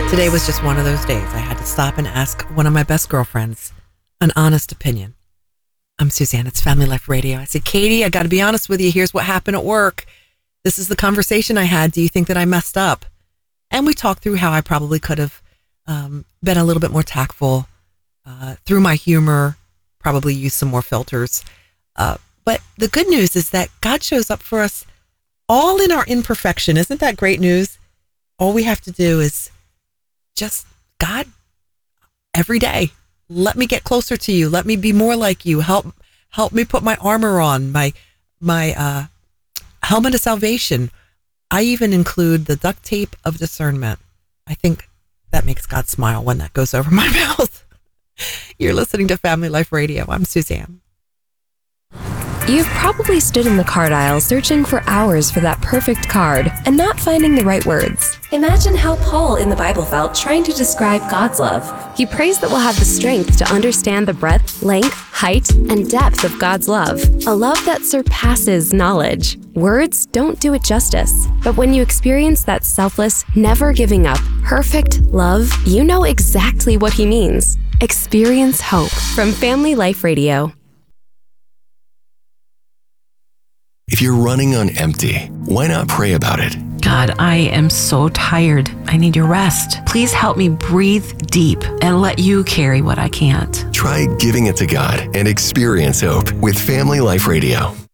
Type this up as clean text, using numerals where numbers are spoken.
Today was just one of those days. I had to stop and ask one of my best girlfriends an honest opinion. I'm Suzanne. It's Family Life Radio. I said, Katie, I got to be honest with you. Here's what happened at work. This is the conversation I had. Do you think that I messed up? And we talked through how I probably could have been a little bit more tactful through my humor, probably use some more filters. But the good news is that God shows up for us all in our imperfection. Isn't that great news? All we have to do is just, God, every day, let me get closer to you. Let me be more like you. Help me put my armor on, my helmet of salvation. I even include the duct tape of discernment. I think that makes God smile when that goes over my mouth. You're listening to Family Life Radio. I'm Suzanne. You've probably stood in the card aisle searching for hours for that perfect card and not finding the right words. Imagine how Paul in the Bible felt trying to describe God's love. He prays that we'll have the strength to understand the breadth, length, height, and depth of God's love. A love that surpasses knowledge. Words don't do it justice. But when you experience that selfless, never giving up, perfect love, you know exactly what he means. Experience hope from Family Life Radio. If you're running on empty, why not pray about it? God, I am so tired. I need your rest. Please help me breathe deep and let you carry what I can't. Try giving it to God and experience hope with Family Life Radio.